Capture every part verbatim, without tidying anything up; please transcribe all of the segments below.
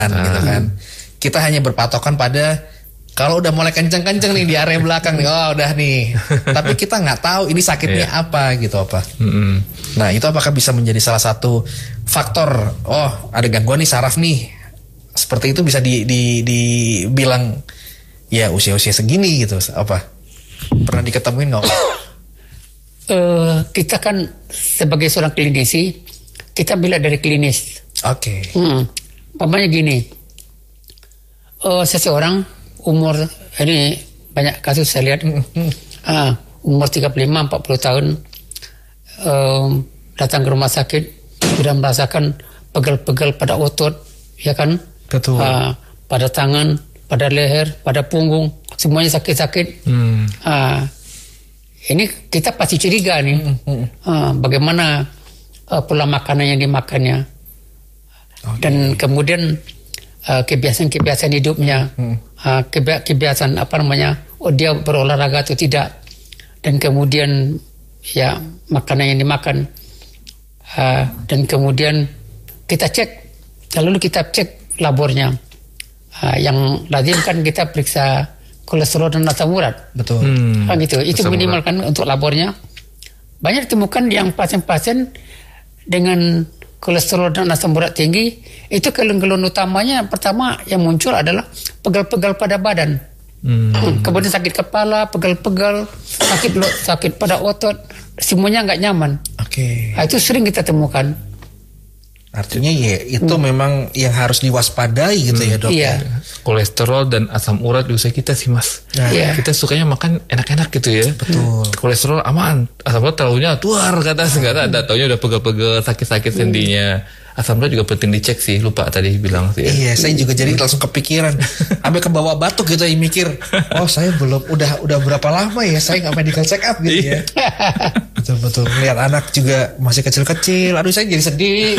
gitu kan. Kita hanya berpatokan pada kalau udah mulai kenceng-kenceng nih di area belakang nih, oh udah nih. Tapi kita nggak tahu ini sakitnya yeah. apa gitu apa. Mm-hmm. Nah itu apakah bisa menjadi salah satu faktor? Oh ada gangguan nih saraf nih. Seperti itu bisa di, di, dibilang ya usia-usia segini gitu apa? Pernah diketemuin nggak? uh, kita kan sebagai seorang klinisi kita bila dari klinis. Oke. Okay. Hmm. Pamannya gini. Uh, seseorang umur ini banyak kasus saya lihat uh, umur tiga puluh lima empat puluh tahun um, datang ke rumah sakit sudah merasakan pegel-pegel pada otot ya kan. Betul. Uh, pada tangan, pada leher, pada punggung semuanya sakit-sakit. Hmm. Uh, ini kita pasti curiga nih hmm. uh, bagaimana uh, pola makanan yang dimakannya. Okay. Dan kemudian Uh, kebiasaan-kebiasaan hidupnya, hmm. uh, kebi- kebiasaan apa namanya, oh dia berolahraga atau tidak, dan kemudian ya makanan yang dimakan, uh, dan kemudian kita cek, lalu kita cek labornya, uh, yang lazim kan kita periksa kolesterol dan asam urat, betul, hmm. kan gitu, itu minimal kan untuk labornya. Banyak ditemukan yang pasien-pasien dengan kolesterol dan asam urat tinggi, itu keluhan-keluhan utamanya pertama yang muncul adalah pegal-pegal pada badan. Hmm. Kemudian sakit kepala, pegal-pegal, sakit sakit pada otot, semuanya nggak nyaman. Oke. Okay. Nah, itu sering kita temukan. Artinya ya itu hmm. memang yang harus diwaspadai gitu hmm. ya dok. Iya. Kolesterol dan asam urat di usia kita sih mas. Nah, iya. Kita sukanya makan enak-enak gitu ya. Betul. Kolesterol aman, asam urat terlalunya tuar kata segala ada. Taunya udah pegel-pegel, sakit-sakit sendinya. Asam urat juga penting dicek sih, lupa tadi bilang sih. Ya. Iya, saya juga jadi langsung kepikiran, sampai ke bawah batuk gitu, ya mikir, oh saya belum, udah udah berapa lama ya saya nggak medical check up gitu ya. Betul-betul melihat anak juga masih kecil-kecil, aduh saya jadi sedih.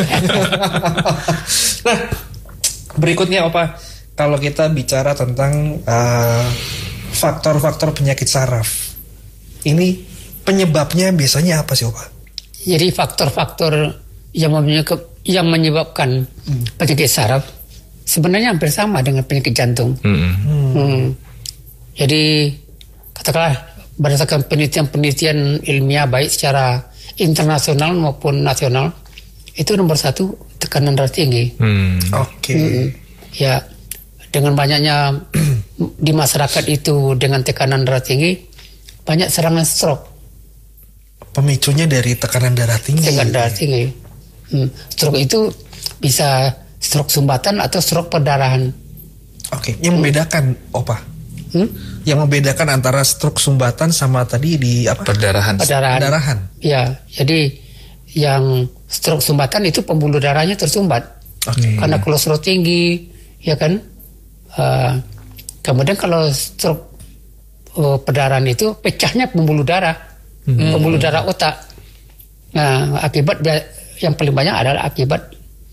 Nah, berikutnya Opa, kalau kita bicara tentang uh, faktor-faktor penyakit saraf, ini penyebabnya biasanya apa sih Opa? Jadi faktor-faktor yang menyebabkan yang menyebabkan hmm. penyakit saraf sebenarnya hampir sama dengan penyakit jantung. Hmm. Hmm. Jadi katakanlah berdasarkan penelitian-penelitian ilmiah baik secara internasional maupun nasional, itu nomor satu tekanan darah tinggi. Hmm. Oke. Okay. Hmm. Ya, dengan banyaknya di masyarakat itu dengan tekanan darah tinggi, banyak serangan stroke. Pemicunya dari tekanan darah tinggi. Tekanan darah tinggi. Hmm. Stroke itu bisa stroke sumbatan atau stroke perdarahan. Oke, yang membedakan Opa. Hmm? Yang membedakan antara stroke sumbatan sama tadi di apa? Perdarahan. Perdarahan. Perdarahan. Ya, jadi yang stroke sumbatan itu pembuluh darahnya tersumbat. Okay. Karena kolesterol tinggi, ya kan? Uh, kemudian kalau stroke uh, perdarahan itu pecahnya pembuluh darah, hmm. pembuluh darah otak. Nah, akibat yang paling banyak adalah akibat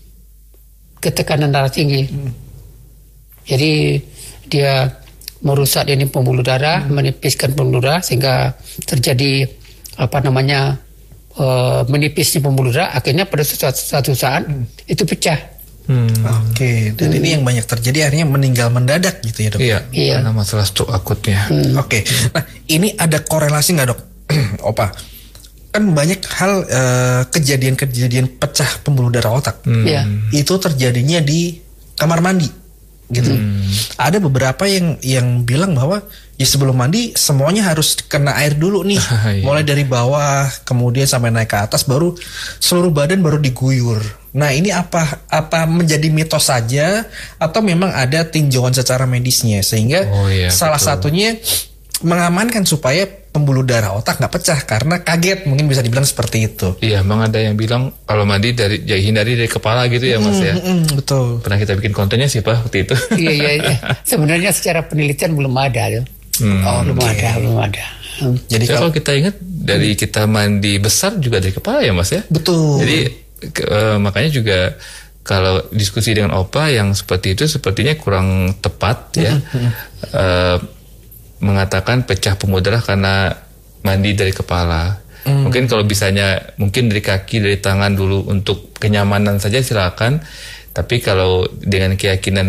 ketekanan darah tinggi. Hmm. Jadi dia merusak ini pembuluh darah, hmm. menipiskan pembuluh darah sehingga terjadi apa namanya uh, menipisnya pembuluh darah. Akhirnya pada suatu, suatu saat hmm. itu pecah. Hmm. Oke, okay. Dan hmm. ini yang banyak terjadi akhirnya meninggal mendadak gitu ya dok? Iya, iya. Karena masalah stroke akutnya. Hmm. Oke, okay. Nah ini ada korelasi nggak dok? Opa, kan banyak hal uh, kejadian-kejadian pecah pembuluh darah otak. Hmm. Yeah. Itu terjadinya di kamar mandi, gitu. Hmm. Ada beberapa yang yang bilang bahwa ya sebelum mandi semuanya harus kena air dulu nih, yeah. mulai dari bawah kemudian sampai naik ke atas, baru seluruh badan baru diguyur. Nah ini apa apa menjadi mitos saja atau memang ada tinjauan secara medisnya sehingga oh, iya, salah betul. Satunya mengamankan supaya pembuluh darah otak nggak pecah karena kaget, mungkin bisa dibilang seperti itu. Iya, memang ada yang bilang kalau mandi dari ya hindari dari kepala gitu ya mas ya. Mm, mm, betul. Pernah kita bikin kontennya sih pak waktu itu. Iya iya. iya. Sebenarnya secara penelitian belum ada, hmm, oh, belum okay. ada, belum ada. Hmm. Jadi kalau, kalau kita ingat dari kita mandi besar juga dari kepala ya mas ya. Betul. Jadi ke, uh, makanya juga kalau diskusi dengan Opa yang seperti itu sepertinya kurang tepat ya. Mm-hmm. Uh, mengatakan pecah pembuluh darah karena mandi dari kepala. Mm. Mungkin kalau bisanya mungkin dari kaki, dari tangan dulu untuk kenyamanan saja silakan. Tapi kalau dengan keyakinan